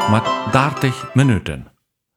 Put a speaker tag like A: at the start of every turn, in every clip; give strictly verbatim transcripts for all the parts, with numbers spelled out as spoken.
A: mit dertig Minuten.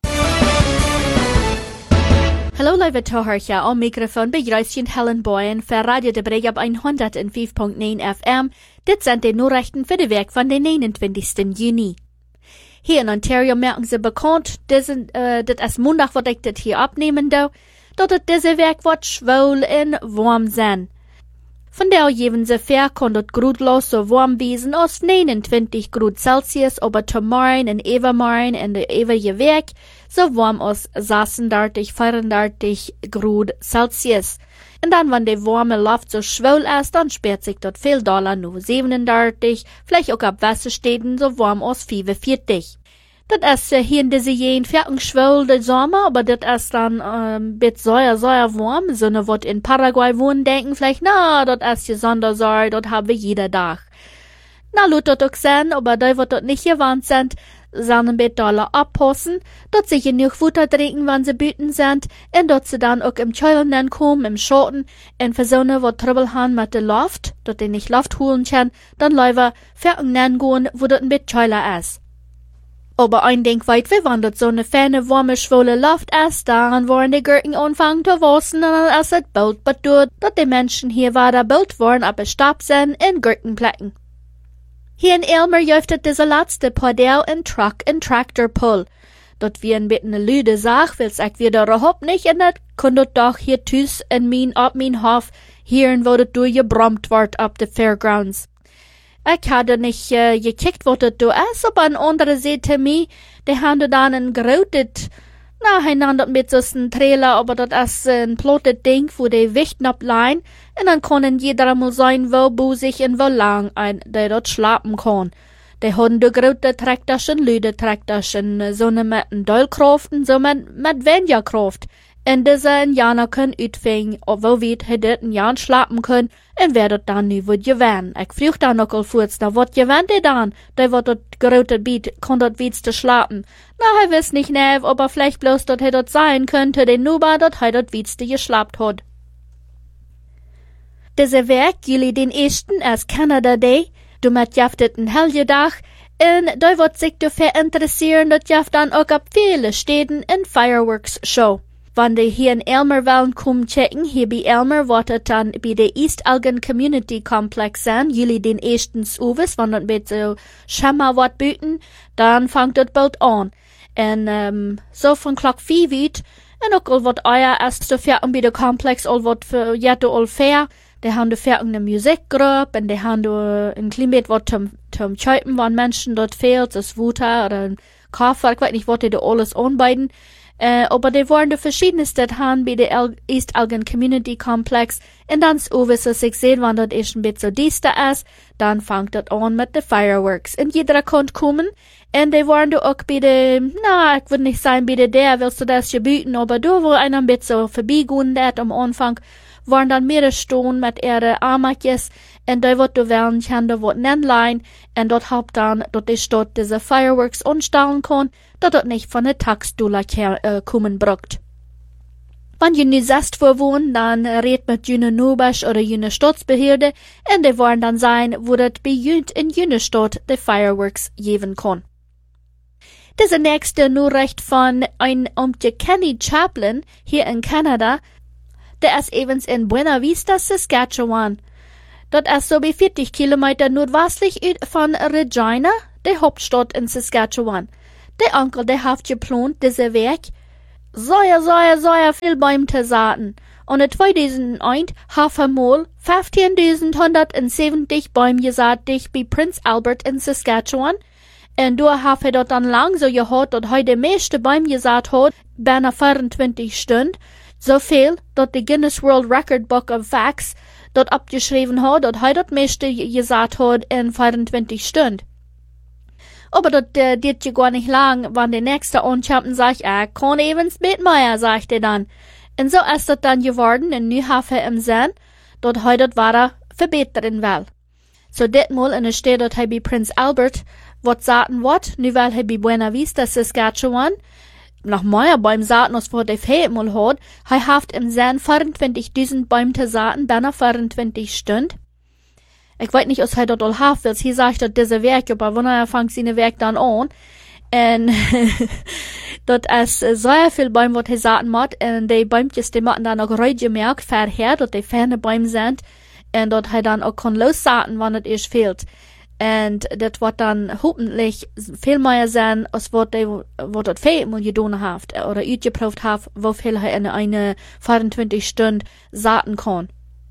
B: Hallo lieve toehoortje, al microfoon begrüßt Helen Boyen für Radio de Breg op honderdvijf komma negen F M. Dit zijn de Nachrichten für de week van de negenentwintigsten Juni. Hier in Ontario merken ze bekend, diesen, uh, dit is maandag wat ik dit hier opnemen doe, dat het deze week wat schwul en warm zijn. Vandaar geven ze vierhonderd graden zo warm wezen als negenentwintig graden Celsius, aber tomorrow en overmorgen en de eeuwige week zo warm als zesendertig, vierendertig graden Celsius. En dan, wenn die warme Luft so schwul ist, dann sperrt sich dort viel Dollar nur siebenunddreißig, vielleicht auch ab Wasserstädten so warm als vierundvierzig. Das ist äh, hier in dieser Gegend vierten schwul der Sommer, aber das ist dann ähm, bit sehr, sehr warm. So ne, wat in Paraguay wohnen, denken vielleicht, na, das ist hier Sondersau, dort haben wir jeden Tag. Na, lut das auch sein, aber da wird dort nicht gewandt sind, sondern bit Dollar abpassen, dort sie genug Futter trinken, wenn sie büten sind, und dort sie dann auch im Keulen kommen, im Schatten, und für so ne, wat Trouble haben mit der Luft, dort die nicht Luft holen können, dann lieber vierten gehen, wo dort ein bit Keuler ist. Aber ein Ding weit wie wenn das so eine feine, warme, schwule Luft ist, dann wollen die Gurken anfangen zu wachsen und dann ist es bald bedeutet, dass die Menschen hier weiter bald wollen, aber stopp sind in Gurkenplätten. Hier in Elmer jäuftet diese letzte Podel in Truck in Tractorpull. Dort wie ein bisschen eine lüde Sache, will's ich wieder überhaupt nicht, und das könnt doch hier tüs in mein, ab mein Hof, hier wo das durchgebrummt wird ab de Fairgrounds. Ich hatte nicht äh, gekickt, was das da ist, aber an andere Seite mir, die haben dann ein großes, na, einander mit so einem Trailer, aber das ist ein plottes Ding, wo die Wichten ableihen, und dann können jeder mal sein, wo busig und wo lang ein, der dort schlafen kann. Die haben die große Traktaschen, lüde Traktaschen, so ne mit ein Dollkraft und so mit, mit weniger Kraft. Und diese Indianer können uitvingen, wo wir het ein Jahr schlafen können, und wer dort dann nu wird gewinnen. Ich frug dann noch al kurz, na, wat gewinnt ihr dann? Der wird dort grote Biet, kann dort wieds zu schlafen. Na, er wiss nicht nev, ob er vielleicht bloß dort he dort sein könnte, den Nuba dort he dort wieds geschlappt hat. Diese Werk, juli den ersten als Canada Day, du mit jaftet ein Helgedach, und da wird sich dafür interessieren, dat jaft dann auch ab viele Städten in Fireworks Show. Wenn die hier in Elmer wollen kommen checken, hier bei Elmer wird es dann bei der East Elgin Community Complex sein, juli den ersten Uwes, wenn das mit so Schemmer wird bieten, dann fängt das bald an. Und ähm, so von Klock vier wird, und auch all wird euer erst so fertig bei der Komplex, all wird für jette all fair, die haben da fertig eine Musikgruppe, und die haben da ein klein bisschen was zum, zum Schäupen, wenn Menschen dort fehlt, das Wuter oder ein Kaffee, ich weiß nicht, was die da alles anbieten. Uh, aber die wollen die verschiedenste haben bei der El East Elgin Community Complex. Und dann ist es so, ich sehe, wenn das ist ein bisschen düster ist, dann fängt das an mit den Fireworks. Und jeder kann kommen. Und die wollen auch bei der, na, ich würde nicht sagen, bei der, der willst du das gebieten, aber du, wo einer ein bisschen vorbeigehen wird am Anfang, wollen dann mehrere Stunden mit ihren Armatjes, und da wird du werden, kann da was nennen, und dort haupt dann, dort die Stadt diese Fireworks anstellen kann, dat dort nicht von der Taxdollar äh, kommen braucht. Wenn ihr nu selbst wohnt, dann redet mit jene Nobasch oder jene Staatsbehörde, und die wollen dann sein, wo dat bei jünt in jene Stadt die Fireworks geben kann. Diese nächste Nachricht von ein Amtje Kenny Chaplin hier in Kanada, der ist evens in Buena Vista, Saskatchewan. Dort ist so bei vierzig Kilometer nordwestlich von Regina, der Hauptstadt in Saskatchewan. Der Onkel, der hat geplant, diese Weg, sehr, sehr, sehr viel Bäume zu saaten. Und in zweitausendeins hat er mal fünfzehntausendhundertsiebzig Bäume gesaatet bei Prince Albert in Saskatchewan. Und da hat er dort dann lang so gehabt, dass er die meiste Bäume gesät hat, beinahe vierundzwanzig Stunden. So viel, dass die Guinness World Record Book of Facts dort abgeschrieben hat, dass er das meiste gesät hat in vierundzwanzig Stunden. Aber das äh, geht ja gar nicht lang, wenn der nächste ankommt, sagt, er kann eben's mit mehr, sagt er dann. Und so ist das dann geworden, und nu hat er im Sinn, dass er das weiter verbessern will. So dit mal in der Stadt, dass er bei Prince Albert was sagen wird, nu will er bei Buena Vista, Saskatchewan, noch mehr beim Saaten, als was er vorher mal hat, er hat im Sinn vierundzwanzigtausend Bäume zu saaten, binnen vierundzwanzig Stunden. Ich weiß nicht, was er dort all hat, weil hier sagt, dass diese Werk, aber wenn er fängt seine Werk dann an, En dat is uh, zeer veel boom wat hij zaten maakt. En die boompjes die maken dan ook ruidgemerkt verher, dat die fijne boom zijn. En dat hij dan ook kan loszaten, wanneer het is fehlt. En dat wordt dan hoffentlich veel meer zijn, als wat hij wat het veel moet gedaan heeft. Oder uitgeproefd heeft, hoeveel hij in een vierentwintig Stunden zaten kan.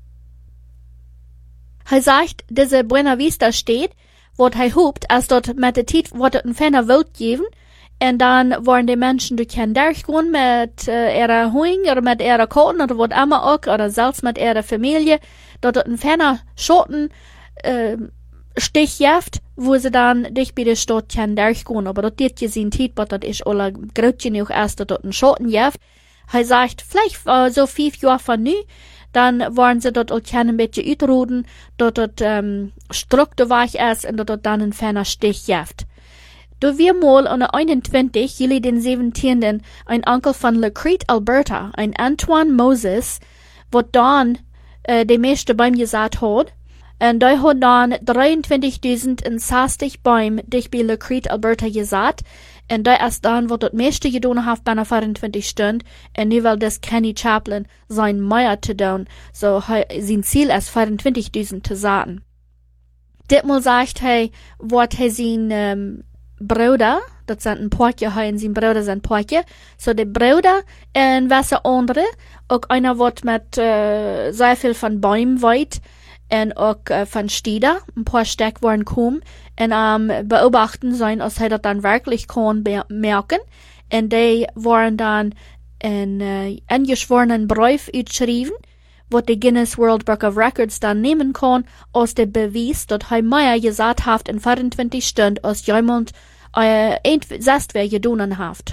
B: Hij zegt, deze Buena Vista steht, wat hij hoopt, als dat met de tijd wordt het een fijne wild geven. En dan worden die mensen door gaan durchgaan met uh, ihre hoing, of met ihre koten, of wat immer ook, oder zelfs met ihre familie, dat het een fijne schoten uh, stich heeft, wo ze dan dicht bij de stad gaan durchgaan. Aber dat dit je zien tijd, wat dat is alle groot genoeg is, dat het een schoten heeft. Hij zegt, vielleicht uh, zo vijf jaar van nu, dan worden ze dat ook een beetje uitroden, dat het um, strukturweich is en dat het dan een fijne stich heeft. Door weer mal aan de eenentwintig, juli den zeventiende, een onkel van Lacrete, Alberta, een Antoine Moses, wat dan uh, de meeste boom gezet had. En die had dan drieëntwintigduizend zestig boom dicht bij Lacrete, Alberta gezet. En die is dan wat het meeste gedaan heeft bijna vierentwintig Stunden. En nu wil dus Kenny Chaplin zijn meer te doen. So, hij, zijn ziel is vierentwintigduizend te zetten. Ditmaal zegt hij, wat hij zijn um, broeder, dat zijn een pootje, hij en zijn broeder zijn pootje. So, de broeder en wasse andere, ook einer wat met uh, zeer veel van boom weet. En ook uh, van steden, een paar stuk worden komen. En um, beobachten zijn, als hij dat dan werkelijk kan merken. En die worden dan een uh, ingeschworenen brief uitschrijven, wat de Guinness World Book of Records dan nemen kan, als de bewijs dat hij meer gezet heeft in vierentwintig Stunden, als iemand uh, zes weer gedaan heeft.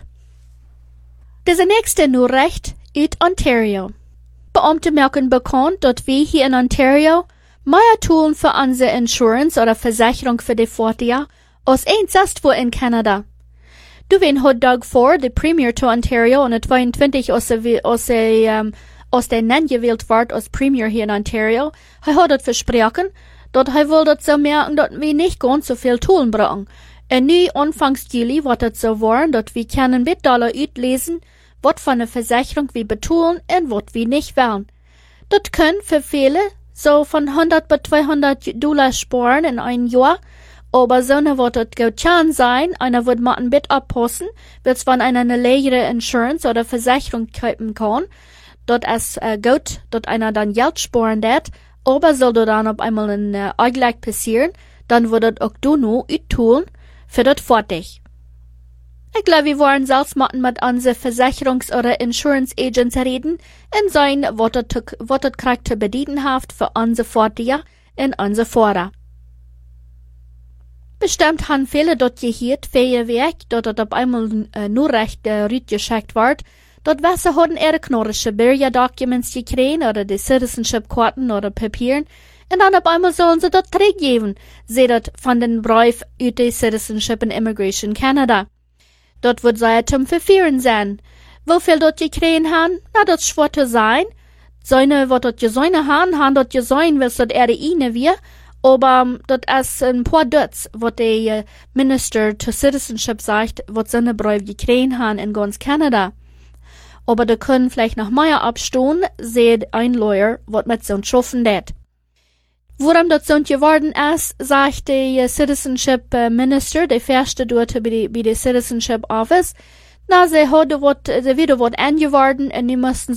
B: Deze nächste Nachricht uit Ontario. Beamte merken bekannt, dat we hier in Ontario mehr tun für unsere Insurance oder Versicherung für die Fortjahr als einsast wo in Kanada. Du wen hat Doug Ford, der Premier to Ontario, und zweiundzwanzig als er, als er, um, als der nen gewählt wird als Premier hier in Ontario, er hat das versprochen, dass er will das so merken, dass wir nicht ganz so viel tun brauchen. Und nu, anfangs Juli, wird das so werden, dass wir können mit Dollar auslesen, was von der Versicherung wir betun und was wir nicht wollen. Das können für viele so von hundert bis zweihundert Dollar sparen in ein Jahr, aber so ne wird es gut schon sein, einer wird mal ein bisschen abpassen, bis man eine längere Insurance oder Versicherung kaufen kann. Dort ist äh, gut, dort einer dann Geld sparen wird, aber soll dann auf einmal ein äh, Eingleich passieren, dann wird es auch du noch tun, für das fertig. Ich glaube, wir wollen selbst mal mit unseren Versicherungs- oder Insurance Agents reden und sehen, was das kriegt zu bedienen hat für unsere Fortjahr und unsere Vorder. Bestimmt haben viele dort gehört, für Weg, dort auf einmal äh, nur recht äh, rütgeschickt wird, dort Wasser haben ihre knorrische Bürger-Documents gekriegt oder die Citizenship-Karten oder Papieren und dann auf einmal sollen sie dort zurückgeben, sie dort von den Brief uit die Citizenship and Immigration Canada. Dort wird sehr zum Verführen sein. Wieviel dort gekriegt haben? Na, das ist schwer zu sein. Seine, was dort gesäune haben, haben dort gesäune, was dort ihre eine wir. Aber um, dort ist ein paar Dutz, was der uh, Minister to Citizenship sagt, was seine Brief gekriegt haben in ganz Kanada. Aber da können vielleicht noch mehr abstehen, seht ein Lawyer, was mit so schaffen det. Worum das so geworden ist, sagt der uh, Citizenship uh, Minister, der erste dort bei der bei der Citizenship Office, na, sie hat wat, sie wieder wat angeworden und die mussten